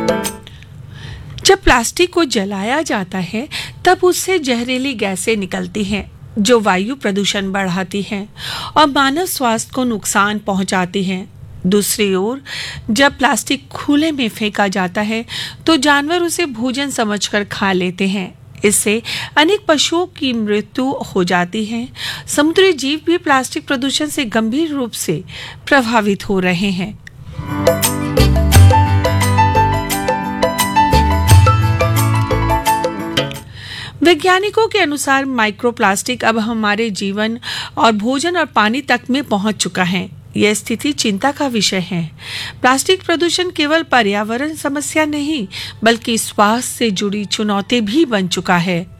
जब प्लास्टिक को जलाया जाता है तब उससे जहरीली गैसें निकलती हैं जो वायु प्रदूषण बढ़ाती हैं और मानव स्वास्थ्य को नुकसान पहुंचाती हैं। दूसरी ओर जब प्लास्टिक खुले में फेंका जाता है तो जानवर उसे भोजन समझकर खा लेते हैं। इससे अनेक पशुओं की मृत्यु हो जाती है। समुद्री जीव भी प्लास्टिक प्रदूषण से गंभीर रूप से प्रभावित हो रहे हैं। वैज्ञानिकों के अनुसार माइक्रोप्लास्टिक अब हमारे जीवन और भोजन और पानी तक में पहुंच चुका है। यह स्थिति चिंता का विषय है। प्लास्टिक प्रदूषण केवल पर्यावरण समस्या नहीं बल्कि स्वास्थ्य से जुड़ी चुनौती भी बन चुका है।